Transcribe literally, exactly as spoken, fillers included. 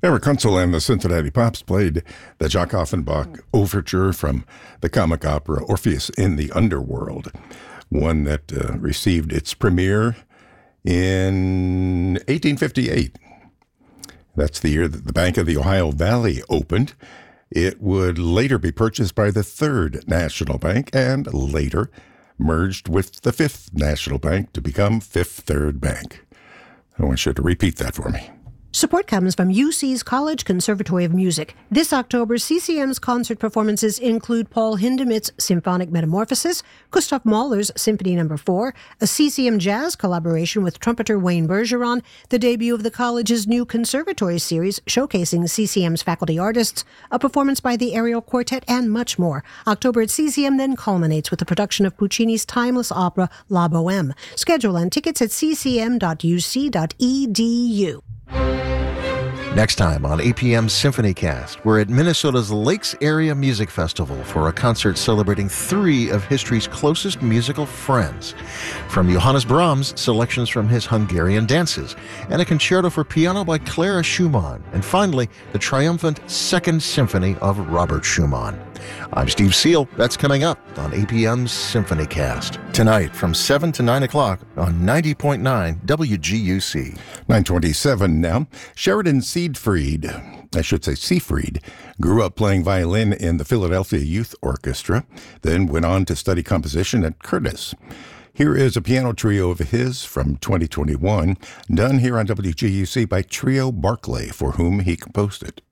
Eric Kunzel and the Cincinnati Pops played the Jacques Offenbach overture from the comic opera Orpheus in the Underworld, one that uh, received its premiere in eighteen fifty-eight. That's the year that the Bank of the Ohio Valley opened. It would later be purchased by the Third National Bank and later merged with the Fifth National Bank to become Fifth Third Bank. I want you to repeat that for me. Support comes from U C's College Conservatory of Music. This October, C C M's concert performances include Paul Hindemith's Symphonic Metamorphosis, Gustav Mahler's Symphony Number four, a C C M jazz collaboration with trumpeter Wayne Bergeron, the debut of the college's new conservatory series showcasing C C M's faculty artists, a performance by the Ariel Quartet, and much more. October at C C M then culminates with the production of Puccini's timeless opera La Bohème. Schedule and tickets at c c m dot u c dot e d u. Next time on A P M's SymphonyCast, we're at Minnesota's Lakes Area Music Festival for a concert celebrating three of history's closest musical friends. From Johannes Brahms, selections from his Hungarian dances, and a concerto for piano by Clara Schumann, and finally, the triumphant Second Symphony of Robert Schumann. I'm Steve Seal. That's coming up on A P M's SymphonyCast. Tonight from seven to nine o'clock on ninety point nine W G U C. nine twenty-seven now. Sheridan Seedfried, I should say Seafried, grew up playing violin in the Philadelphia Youth Orchestra, then went on to study composition at Curtis. Here is a piano trio of his from twenty twenty-one, done here on W G U C by Trio Barclay, for whom he composed it.